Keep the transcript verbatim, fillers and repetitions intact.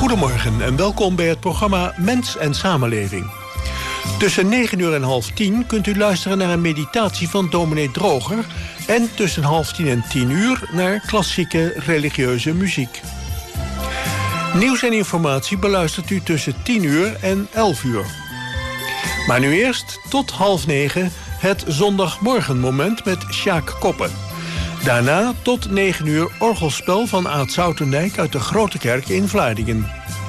Goedemorgen en welkom bij het programma Mens en Samenleving. Tussen negen uur en half tien kunt u luisteren naar een meditatie van dominee Droger en tussen half tien en tien uur naar klassieke religieuze muziek. Nieuws en informatie beluistert u tussen tien uur en elf uur. Maar nu eerst tot half negen het zondagmorgenmoment met Sjaak Koppen. Daarna tot negen uur orgelspel van Aad Zoutendijk uit de Grote Kerk in Vlaardingen.